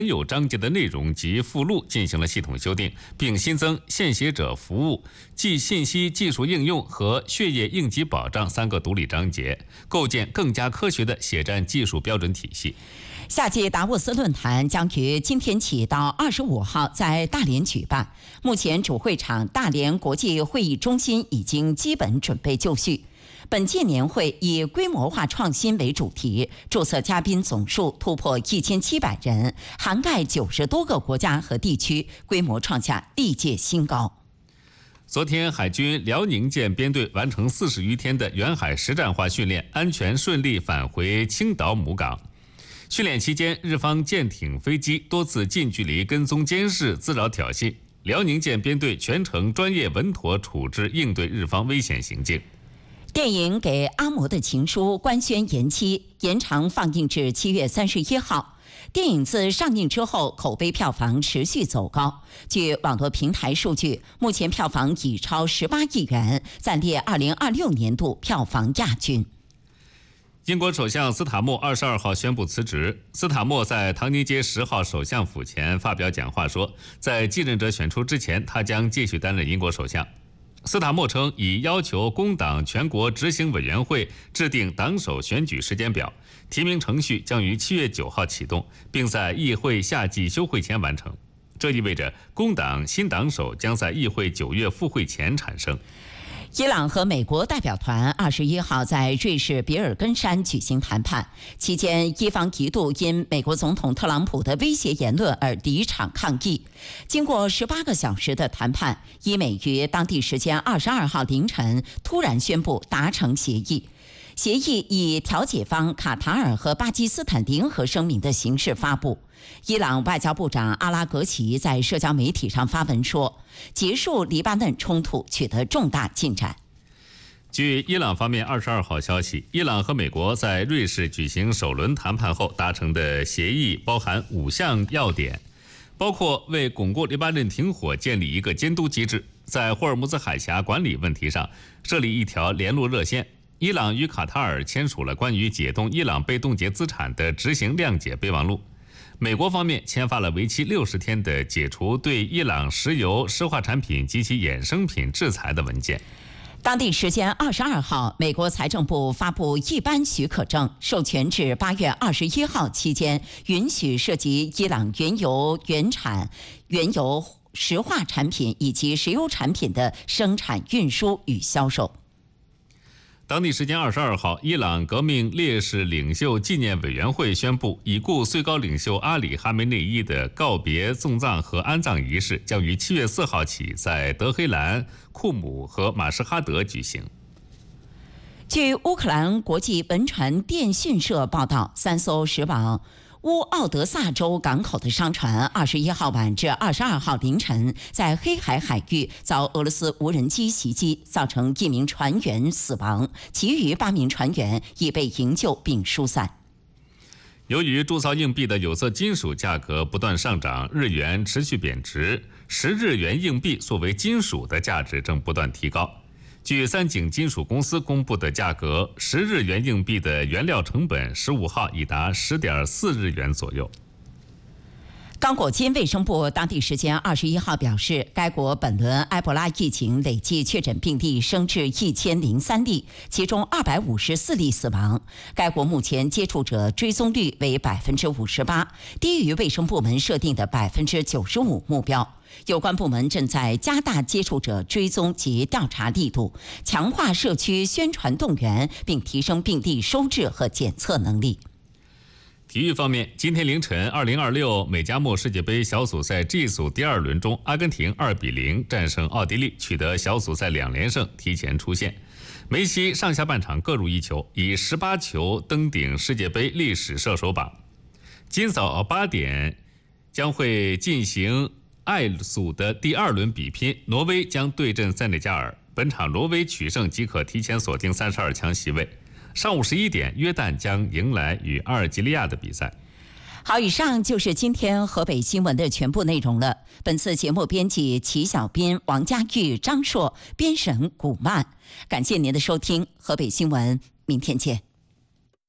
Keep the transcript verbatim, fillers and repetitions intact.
有章节的内容及附录进行了系统修订，并新增献血者服务、即信息技术应用和血液应急保障三个独立章节，构建更加科学的血站技术标准体系。 夏季达沃斯论坛将于今天起到二十五号在大连举办。目前主会场大连国际会议中心已经基本准备就绪。本届年会以规模化创新为主题，注册嘉宾总数突破一千七百人，涵盖九十多个国家和地区，规模创下历届新高。 昨天，海军辽宁舰编队完成四十余天的远海实战化训练，安全顺利返回青岛母港。训练期间，日方舰艇、飞机多次近距离跟踪监视、滋扰挑衅，辽宁舰编队全程专业稳妥处置应对日方危险行径。 电影《给阿嬷的情书》官宣延期，延长放映至七月三十一号。电影自上映之后，口碑票房持续走高。据网络平台数据，目前票房已超十八亿元，暂列二零二六年度票房亚军。 英国首相斯塔默二十二号宣布辞职。斯塔默在唐宁街十号首相府前发表讲话说，在继任者选出之前，他将继续担任英国首相。斯塔默称，已要求工党全国执行委员会制定党首选举时间表，提名程序将于七月九号启动，并在议会夏季休会前完成。这意味着工党新党首将在议会九月复会前产生。 伊朗和美国代表团二十一号在瑞士比尔根山举行谈判，期间伊方一度因美国总统特朗普的威胁言论而离场抗议。经过十八个小时的谈判，伊美于当地时间二十二号凌晨突然宣布达成协议。协议以调解方卡塔尔和巴基斯坦联合声明的形式发布。伊朗外交部长阿拉格齐在社交媒体上发文说，结束黎巴嫩冲突取得重大进展。 据伊朗方面二十二号消息，伊朗和美国在瑞士举行首轮谈判后达成的协议包含五项要点，包括为巩固黎巴嫩停火建立一个监督机制，在霍尔木兹海峡管理问题上设立一条联络热线。伊朗与卡塔尔签署了关于解冻伊朗被冻结资产的执行谅解备忘录。美国方面签发了为期六十天的解除对伊朗石油、石化产品及其衍生品制裁的文件。 当地时间二十二号，美国财政部发布一般许可证，授权至八月二十一号期间，允许涉及伊朗原油原产、原油石化产品以及石油产品的生产、运输与销售。 当地时间二十二号，伊朗革命烈士领袖纪念委员会宣布，已故最高领袖阿里·哈梅内伊的告别送葬和安葬仪式将于七月四号起在德黑兰、库姆和马什哈德举行。 据乌克兰国际文传电讯社报道，三艘驶往乌奥德萨州港口的商船二十一号晚至二十二号凌晨在黑海海域遭俄罗斯无人机袭击，造成一名船员死亡，其余八名船员已被营救并疏散。 由于铸造硬币的有色金属价格不断上涨，日元持续贬值，十日元硬币作为金属的价值正不断提高。据三井金属公司公布的价格，十日元硬币的原料成本十五号已达十点四日元左右。 刚果金卫生部当地时间二十一号表示，该国本轮埃博拉疫情累计确诊病例升至一千零三例，其中二百五十四例死亡。该国目前接触者追踪率为百分之五十八，低于卫生部门设定的百分之九十五目标。有关部门正在加大接触者追踪及调查力度，强化社区宣传动员，并提升病例收治和检测能力。 体育方面，今天凌晨，二零二六美加墨世界杯小组赛 G 组第二轮中，阿根廷二比零战胜奥地利，取得小组赛两连胜，提前出线。梅西上下半场各入一球，以十八球登顶世界杯历史射手榜。今早八点将会进行艾组的第二轮比拼，挪威将对阵塞内加尔。本场挪威取胜即可提前锁定三十二强席位。上午十一点，约旦将迎来与阿尔及利亚的比赛。 好，以上就是今天河北新闻的全部内容了。本次节目编辑齐小斌、王家玉、张硕，编审古曼。感谢您的收听，河北新闻，明天见。